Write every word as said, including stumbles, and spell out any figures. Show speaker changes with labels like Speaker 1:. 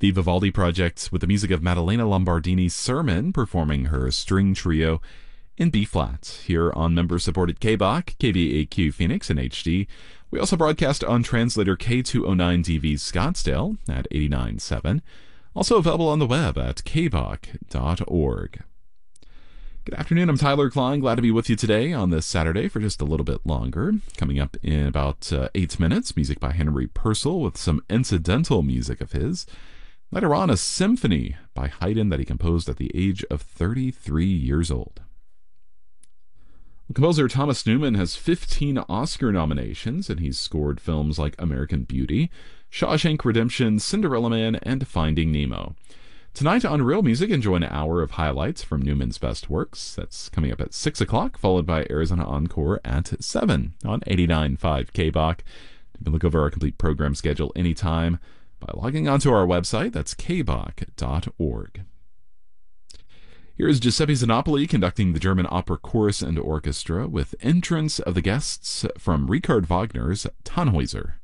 Speaker 1: The Vivaldi Project with the music of Maddalena Lombardini's Sermon, performing her string trio in B-flat here on member-supported K B O C, K V A Q Phoenix in H D. We also broadcast on translator K two oh nine D V Scottsdale at eighty-nine point seven. Also available on the web at k b o c dot org. Good afternoon, I'm Tyler Klein. Glad to be with you today on this Saturday for just a little bit longer. Coming up in about uh, eight minutes, music by Henry Purcell with some incidental music of his. Later on, a symphony by Haydn that he composed at the age of thirty-three years old. Composer Thomas Newman has fifteen Oscar nominations, and he's scored films like American Beauty, Shawshank Redemption, Cinderella Man, and Finding Nemo. Tonight on Real Music, enjoy an hour of highlights from Newman's best works. That's coming up at six o'clock, followed by Arizona Encore at seven on eighty-nine point five K B O C. You can look over our complete program schedule anytime by logging onto our website. That's k b o c dot org. Here is Giuseppe Zanopoli conducting the German Opera Chorus and Orchestra with entrance of the guests from Richard Wagner's Tannhäuser.